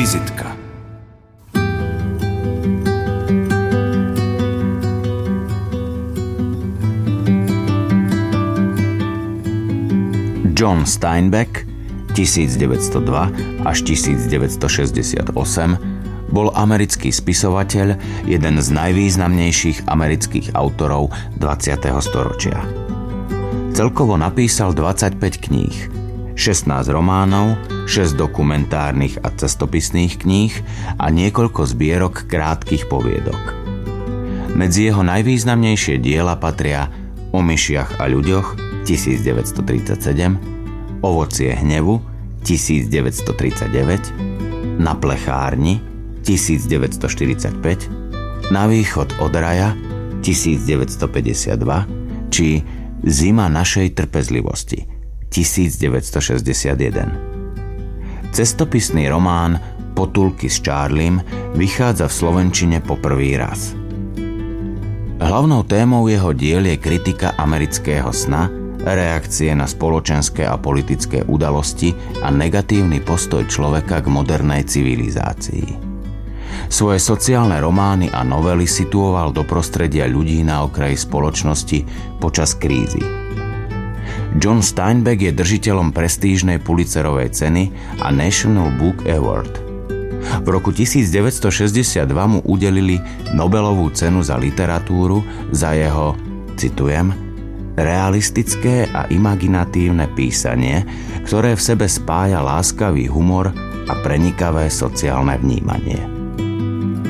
Vizitka. John Steinbeck 1902 až 1968 bol americký spisovateľ, jeden z najvýznamnejších amerických autorov 20. storočia. Celkovo napísal 25 kníh, 16 románov, 6 dokumentárnych a cestopisných kníh a niekoľko zbierok krátkych poviedok. Medzi jeho najvýznamnejšie diela patria O myšiach a ľuďoch 1937, Ovocie hnevu 1939, Na plechárni 1945, Na východ od raja 1952 či Zima našej trpezlivosti 1961. Cestopisný román Potulky s Charliem vychádza v slovenčine po prvý raz. Hlavnou témou jeho diel je kritika amerického sna, reakcie na spoločenské a politické udalosti a negatívny postoj človeka k modernej civilizácii. Svoje sociálne romány a novely situoval do prostredia ľudí na okraji spoločnosti počas krízy. John Steinbeck je držiteľom prestížnej Pulitzerovej ceny a National Book Award. V roku 1962 mu udelili Nobelovú cenu za literatúru za jeho, citujem, realistické a imaginatívne písanie, ktoré v sebe spája láskavý humor a prenikavé sociálne vnímanie.